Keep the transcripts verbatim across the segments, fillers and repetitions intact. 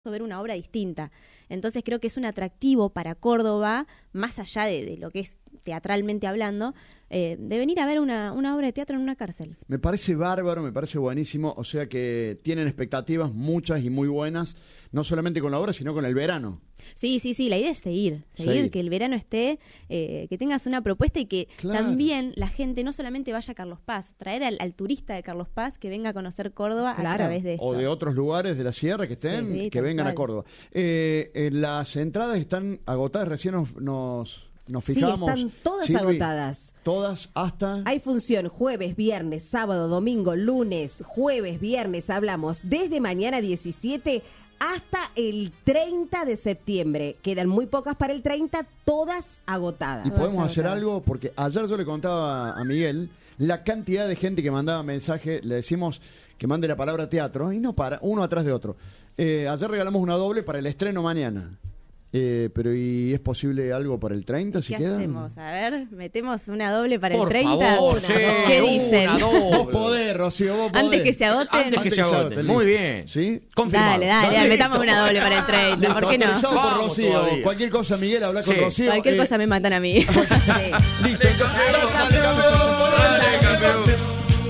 ver una obra distinta. Entonces creo que es un atractivo para Córdoba, más allá de, de lo que es teatralmente hablando, eh, de venir a ver una, una obra de teatro en una cárcel. Me parece bárbaro, me parece buenísimo, o sea que tienen expectativas muchas y muy buenas, no solamente con la obra, sino con el verano. Sí, sí, sí, la idea es seguir, seguir, Seguir. que el verano esté, eh, que tengas una propuesta y que Claro. también la gente no solamente vaya a Carlos Paz, traer al, al turista de Carlos Paz que venga a conocer Córdoba Claro. a través de esto. O de otros lugares de la sierra que estén, Sí, que tal vengan a cual. Córdoba. Eh, eh, las entradas están agotadas, recién nos, nos, nos Sí, fijamos. están todas Silvi, agotadas. Todas hasta... Hay función jueves, viernes, sábado, domingo, lunes, jueves, viernes, hablamos desde mañana diecisiete hasta el treinta de septiembre. Quedan muy pocas para el treinta, todas agotadas. Y podemos Todas hacer agotadas. algo, porque ayer yo le contaba a Miguel la cantidad de gente que mandaba mensaje, le decimos que mande la palabra teatro, y no para, uno atrás de otro. Eh, ayer regalamos una doble para el estreno mañana. Eh, pero ¿y es posible algo para el treinta si ¿Qué queda? hacemos? A ver, metemos una doble para Por el treinta. favor, sí, ¿Qué una dicen? doble. Vos podés, Rocío, vos podés. Antes que se agoten. Antes que se agoten. Muy bien. ¿Sí? Confirmado. Dale, dale, dale, metamos una doble para el treinta, Listo, ¿por qué no? autorizado por Vamos Rocío. todavía. Cualquier cosa, Miguel, habla con Sí. Rocío. Cualquier eh, cosa me matan a mí. Listo, entonces, campeón, dale, campeón, dale, campeón.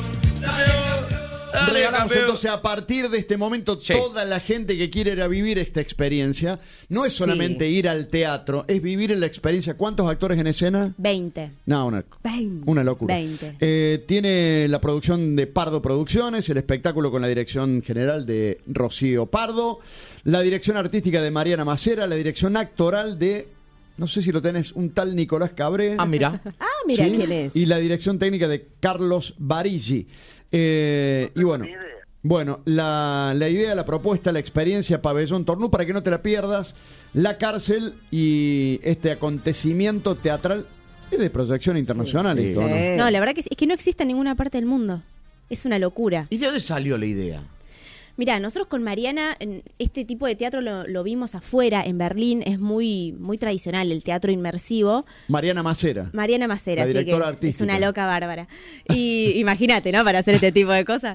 Dale, Regalamos campeón. entonces a partir de este momento Sí. toda la gente que quiere ir a vivir esta experiencia. No es Sí. solamente ir al teatro, es vivir en la experiencia. ¿Cuántos actores en escena? veinte. No, una, Veinte. una locura. veinte. Eh, tiene la producción de Pardo Producciones, el espectáculo con la dirección general de Rocío Pardo, la dirección artística de Mariana Macera, la dirección actoral de, no sé si lo tenés, un tal Nicolás Cabré. Ah, mira. Ah, mira ¿sí? quién es. Y la dirección técnica de Carlos Barigi. Eh, y bueno, bueno la, la idea, la propuesta, la experiencia Pabellón Tornú, para que no te la pierdas, la cárcel y este acontecimiento teatral es de proyección internacional. Sí. esto, ¿no? Sí. No, la verdad que es, es que no existe en ninguna parte del mundo. Es una locura. ¿Y de dónde salió la idea? Mirá, nosotros con Mariana, en este tipo de teatro lo, lo vimos afuera, en Berlín, es muy muy tradicional el teatro inmersivo. Mariana Macera. Mariana Macera, La así que directora es artística. una loca bárbara. Y imagínate, ¿no? Para hacer este tipo de cosas.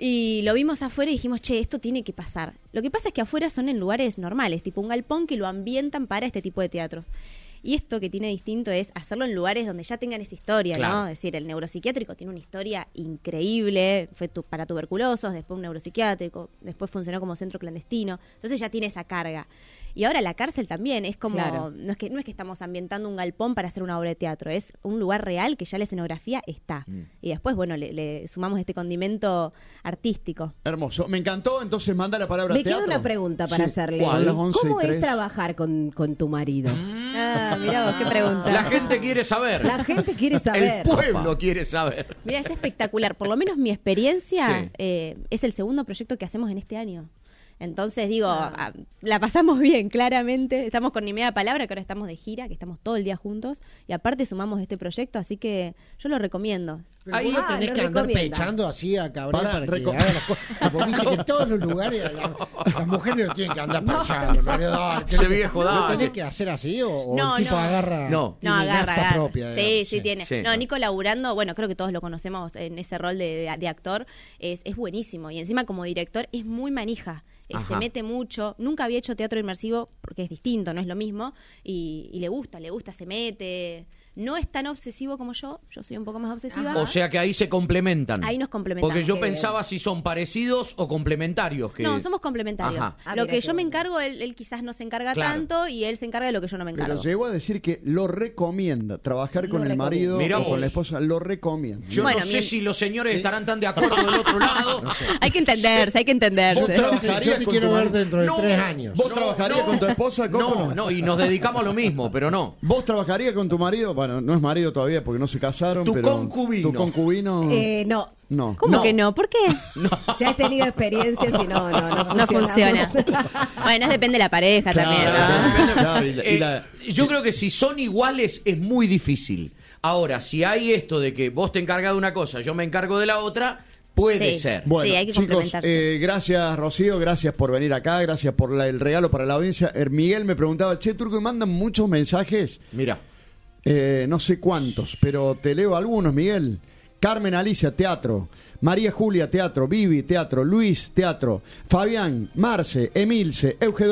Y lo vimos afuera y dijimos, che, esto tiene que pasar. Lo que pasa es que afuera son en lugares normales, tipo un galpón que lo ambientan para este tipo de teatros. Y esto que tiene distinto es hacerlo en lugares donde ya tengan esa historia, Claro. ¿no? Es decir, el neuropsiquiátrico tiene una historia increíble, fue tu- para tuberculosos, después un neuropsiquiátrico, después funcionó como centro clandestino, entonces ya tiene esa carga. Y ahora la cárcel también es como, Claro. no es que no es que estamos ambientando un galpón para hacer una obra de teatro, es un lugar real que ya la escenografía está. Mm. Y después, bueno, le, le sumamos este condimento artístico. Hermoso. Me encantó, entonces manda la palabra Me teatro. queda una pregunta para Sí. hacerle. Son las once y ¿Cómo es tres. trabajar con, con tu marido? Ah, mirá vos, qué pregunta. La gente quiere saber. La gente quiere saber. El pueblo quiere saber. Mira, es espectacular. Por lo menos mi experiencia Sí. eh, es el segundo proyecto que hacemos en este año. Entonces, digo, a- la pasamos bien, claramente. Estamos con ni media palabra, que ahora estamos de gira, que estamos todo el día juntos. Y aparte sumamos este proyecto, así que yo lo recomiendo. Pero Ahí vos ah, tenés lo que andar recomienda. pechando así a Cabrera Pará, para, que reco- haga las cosas. Vos viste que en todos los lugares la- las mujeres lo tienen que andar pechando. Mario, dale, Ese viejo, ¿lo dale. tenés que hacer así o, o No, el tipo no. agarra? No. tiene No, agarra, nafta agarra. propia? sí, digamos, sí, tiene. Sí. No, Nico laburando, bueno, creo que todos lo conocemos en ese rol de, de- de actor, es, es buenísimo. Y encima como director es muy manija. Eh, se Ajá. mete mucho. Nunca había hecho teatro inmersivo porque es distinto, no es lo mismo. Y, y le gusta, le gusta, se mete. No es tan obsesivo como yo, yo soy un poco más obsesiva. O sea que ahí se complementan. Ahí nos complementamos. Porque yo Qué pensaba si son parecidos o complementarios. Que... No, somos complementarios. Ajá. Ah, lo mira que qué yo me bueno. encargo, él, él quizás no se encarga Claro. tanto y él se encarga de lo que yo no me encargo. Pero llegó a decir que lo recomienda. Trabajar con Lo el marido recomienda. o Mirá con la vos. esposa lo recomienda. Yo Bueno, no sé mi- si los señores estarán tan de acuerdo del otro lado. Hay que entenderse, hay que entenderse. Vos Yo te, trabajarías yo te con quiero tu ver marido. dentro de No. tres años. ¿Vos trabajarías con tu esposa, Coco, No, no? no, y nos dedicamos a lo mismo, pero no. ¿Vos trabajarías con tu marido? Bueno, no es marido todavía porque no se casaron, Tu pero... concubino. ¿Tu concubino? Eh, no. No. ¿Cómo No. que no? ¿Por qué? Ya he tenido experiencias y no, no, no funciona. No funciona. Bueno, depende de la pareja también, ¿no? Claro, y la- y Eh, la- yo creo que si son iguales es muy difícil. Ahora, si hay esto de que vos te encargas de una cosa, yo me encargo de la otra, puede Sí. ser. Bueno, Sí, hay que chicos, complementarse. eh, gracias Rocío, gracias por venir acá, gracias por la- el regalo para la audiencia. Er, Miguel me preguntaba, che, Turco, ¿me mandan muchos mensajes? Mira. Eh, no sé cuántos, pero te leo algunos, Miguel. Carmen Alicia, teatro. María Julia, teatro. Vivi, teatro. Luis, teatro. Fabián, Marce, Emilce, Eugenio.